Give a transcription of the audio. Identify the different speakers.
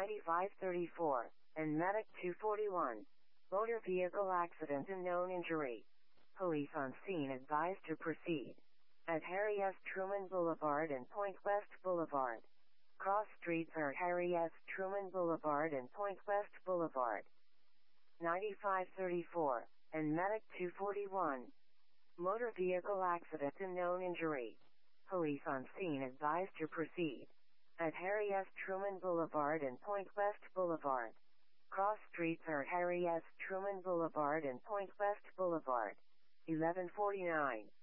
Speaker 1: 9534, and Medic 241. Motor vehicle accident and known injury. Police on scene advised to proceed. At Harry S. Truman Boulevard and Point West Boulevard. Cross streets are Harry S. Truman Boulevard and Point West Boulevard. 9534, and Medic 241. Motor vehicle accident and known injury. Police on scene advised to proceed. At Harry S. Truman Boulevard and Point West Boulevard. Cross streets are Harry S. Truman Boulevard and Point West Boulevard. 1149.